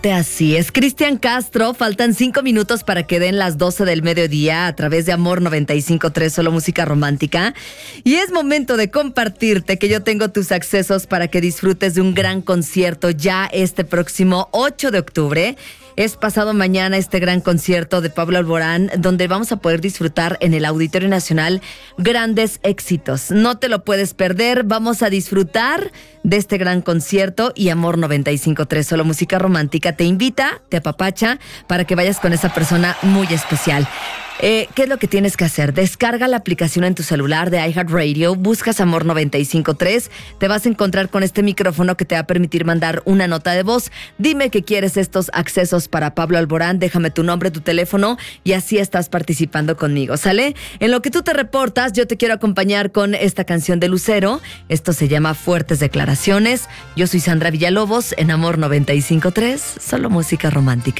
Así es, Cristian Castro, faltan 5 minutos para que den las 12 del mediodía a través de Amor 95.3, solo música romántica. Y es momento de compartirte que yo tengo tus accesos para que disfrutes de un gran concierto ya este próximo 8 de octubre. Es pasado mañana este gran concierto de Pablo Alborán, donde vamos a poder disfrutar en el Auditorio Nacional grandes éxitos. No te lo puedes perder, vamos a disfrutar de este gran concierto y Amor 95.3, solo música romántica, te invita, te apapacha para que vayas con esa persona muy especial. ¿Qué es lo que tienes que hacer? Descarga la aplicación en tu celular de iHeartRadio, buscas Amor 95.3, te vas a encontrar con este micrófono que te va a permitir mandar una nota de voz. Dime que quieres estos accesos para Pablo Alborán, déjame tu nombre, tu teléfono y así estás participando conmigo, ¿sale? En lo que tú te reportas, yo te quiero acompañar con esta canción de Lucero. Esto se llama Fuertes Declaraciones. Yo soy Sandra Villalobos en Amor 95.3, solo música romántica.